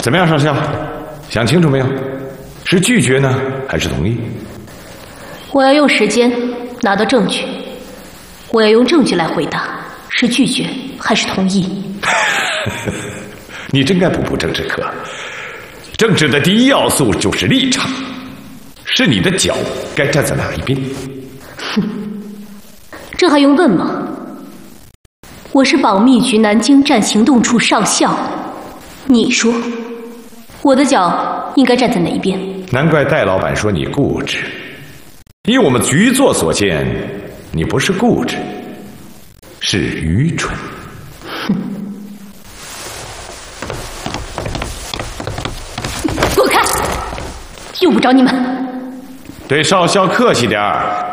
怎么样，少校？想清楚没有？是拒绝呢，还是同意？ 我要用时间拿到证据，我要用证据来回答，是拒绝还是同意？ 你真该补政治课。政治的第一要素就是立场，是你的脚该站在哪一边。 哼，这还用问吗？我是保密局南京站行动处上校，你说我的脚应该站在哪一边？ 难怪戴老板说你固执，以我们局座所见，你不是固执，是愚蠢。 哼！滚开！用不着你们。 对少校客气点儿，